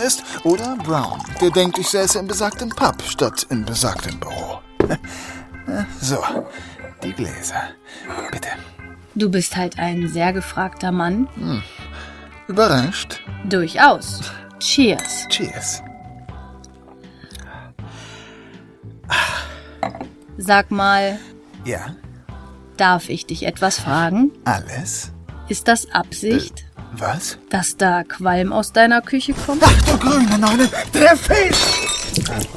ist, oder Brown, der denkt, ich säße im besagten Pub statt in besagtem Büro. So, die Gläser. Bitte. Du bist halt ein sehr gefragter Mann. Überrascht? Durchaus. Cheers. Cheers. Sag mal, Ja, darf ich dich etwas fragen? alles? Ist das Absicht, Was? dass da Qualm aus deiner Küche kommt? Ach du grüne Neune, der Fisch!